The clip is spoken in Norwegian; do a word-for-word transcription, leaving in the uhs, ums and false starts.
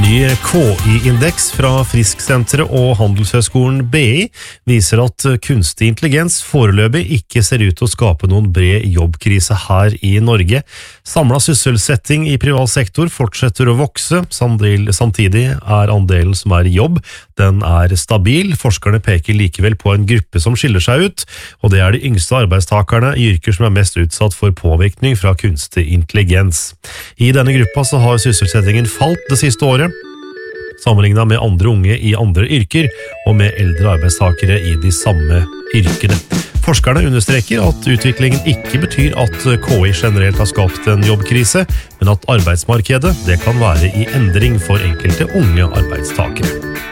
ny K I-indeks fra Frisksenteret og Handelshøyskolen B I viser at kunstig intelligens foreløpig ikke ser ut til å skape noen bred jobbkrise her i Norge. Samlet sysselsetting i privat sektor fortsetter å vokse, samtidig er andelen som er i jobb, den er stabil. Forskerne peker likevel på en gruppe som skiller seg ut, og det er de yngste arbeidstakerne i yrker som er mest utsatt for påvirkning fra kunstig intelligens. I denne gruppa så har sysselsettingen falt det siste året, sammenlignet med andre unge i andre yrker og med eldre arbeidstakere i de samme yrkene. Forskerne understreker at utviklingen ikke betyr at K I generelt har skapt en jobbkrise, men at arbeidsmarkedet det kan være i endring for enkelte unge arbeidstakere.